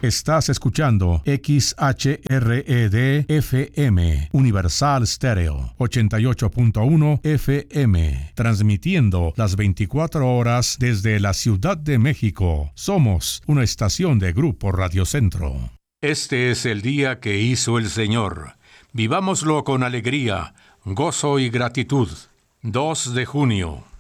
Estás escuchando XHRED-FM, Universal Stereo, 88.1 FM, transmitiendo las 24 horas desde la Ciudad de México. Somos una estación de Grupo Radio Centro. Este es el día que hizo el Señor. Vivámoslo con alegría, gozo y gratitud. 2 de junio.